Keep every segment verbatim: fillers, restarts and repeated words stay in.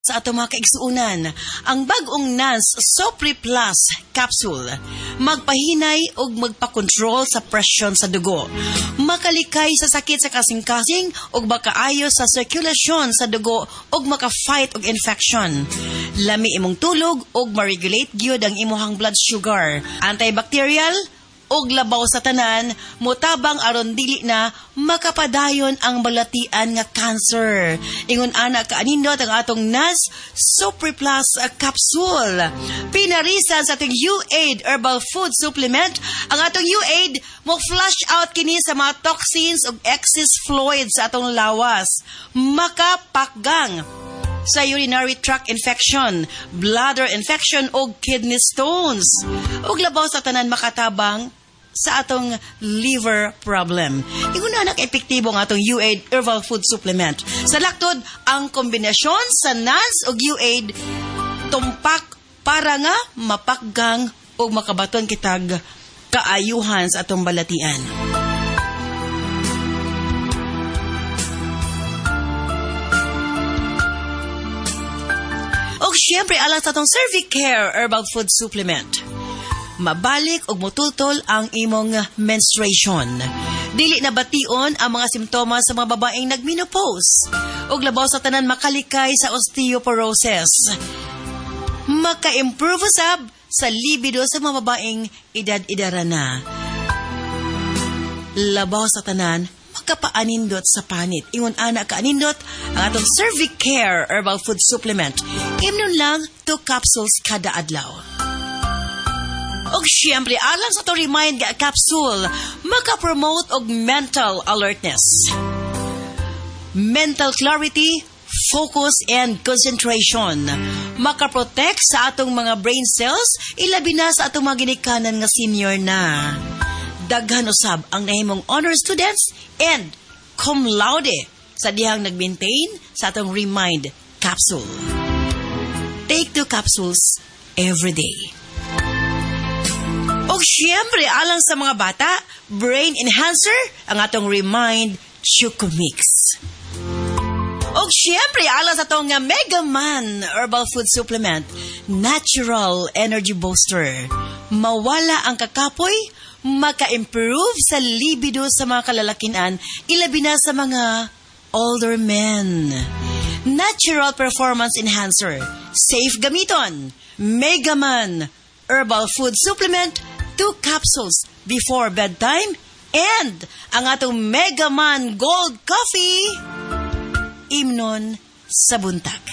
Sa ato mga kaigsuunan, ang bagong N A S Sopri Plus capsule magpahinay og magpakontrol sa presyon sa dugo, makalikay sa sakit sa kasing-kasing og makaayo sa sirkulasyon sa dugo og maka-fight og infection. Lami imong tulog og ma-regulate gyud ang imuhang blood sugar, antibacterial og labaw sa tanan, mutabang aron dili na makapadayon ang balatian nga cancer. Ingon ana kaanindot ang atong N A S Sopri Plus capsule. Pinarisan sa ating U-Aid Herbal Food Supplement, ang atong U-Aid mo flush out kini sa mga toxins ug excess fluid sa atong lawas. Makapakgang sa urinary tract infection, bladder infection o kidney stones. Ug labaw sa tanan makatabang sa atong liver problem. Ingon na epektibo ng atong U-Aid Herbal Food Supplement. Sa laktod, ang kombinasyon sa N A S o U-Aid tumpak para nga mapakgang o makabaton kitag kaayuhan sa atong balatian. O syempre, alang sa atong Cervicare Herbal Food Supplement. Mabalik og mutultol ang imong menstruation. Dili na bation ang mga simptomas sa mga babaeng nagmenopause. Og labaw sa tanan makalikay sa osteoporosis. Maka-improve usab sa libido sa mga babaeng edad-edara na. Labaw sa tanan makapaanindot sa panit. Ingon ana kaanindot ang atong Cervicare Herbal Food Supplement. Imnon lang two capsules kada adlaw. Og siyempre, alang sa to remind nga capsule, makapromote og mental alertness, mental clarity, focus, and concentration. Makaprotect sa atong mga brain cells, ilabi na sa atong mga ginikanan nga senior na. Daghan usab ang nahimong honor students and cum laude sa dihang nag-maintain sa atong remind capsule. Take two capsules every day. O siyempre, alang sa mga bata, brain enhancer, ang atong Remind Choco Mix. O siyempre, alang sa itong Mega Man Herbal Food Supplement, natural energy booster. Mawala ang kakapoy, maka-improve sa libido sa mga kalalakinan, ilabi na sa mga older men. Natural performance enhancer, safe gamiton. Mega Man Herbal Food Supplement, two capsules before bedtime, and ang atong Mega Man Gold Coffee, imnon sa buntag.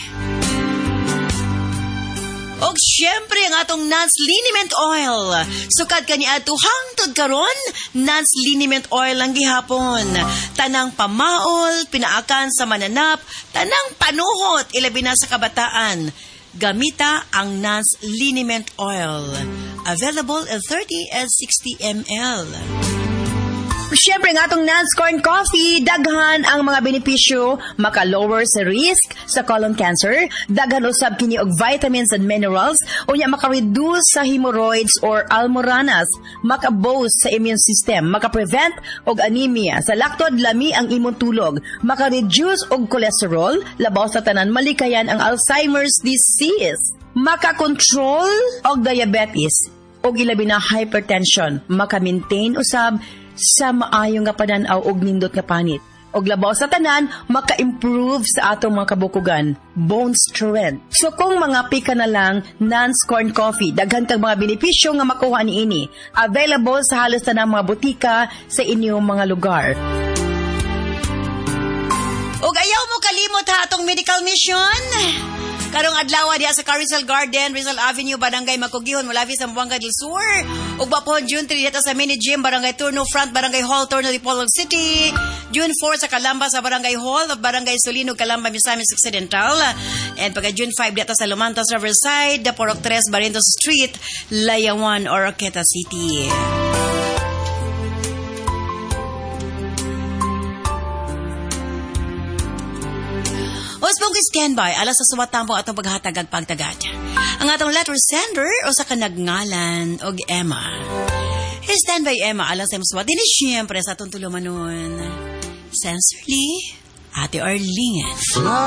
Og syempre ang atong Nance Liniment Oil. Sukad kani ato hangtod karon, Nance Liniment Oil ang gihapon. Tanang pamaol, pinaakan sa mananap, tanang panuhot, ilabi na sa kabataan. Gamita ang Nance Liniment Oil. Available in thirty and sixty milliliters. Siyempre nga itong Nance Corn Coffee, daghan ang mga benepisyo, maka-lower sa risk sa colon cancer, daghan usab kini og vitamins and minerals, unya maka-reduce sa hemorrhoids or almoranas, maka-boost sa immune system, maka-prevent og anemia, sa laktod lami ang imong tulog, maka-reduce og cholesterol, labaw sa tanan malikayan ang Alzheimer's disease, maka-control og diabetes, og ilabi na hypertension, maka-maintain usab sa maayong nga pananaw og nindot nga panit. Og labaw sa tanan, maka-improve sa atong mga kabukugan, bone strength. So kung mga pika na lang, Nance Corn Coffee, daghan kang mga benepisyo nga makuha niini. Available sa halos tanang mga butika sa inyong mga lugar. Og ayaw mo kalimot ha atong medical mission. Karong adlaw diha sa Rizal Garden, Rizal Avenue, Barangay Makugihon, Mulavi, Zamboanga del Sur. Ug bapon June three dito sa Mini Gym, Barangay Turno Front, Barangay Hall, Turno, Dipolog City. June four sa Calamba sa Barangay Hall of Barangay Solino, Calamba, Misamis Occidental. And pagka June five dito sa Lumantas Riverside, Porok three, Barintos Street, Layawan, Oroqueta City. Ospong standby ala sa suwatampong atong paghatag ag pagtagad. Ang atong letter sender o sa kanagngalan og Emma. Standby Emma ala sa suwat din siyempre sa atong tulumanon. Sincerely, Ate Arlene.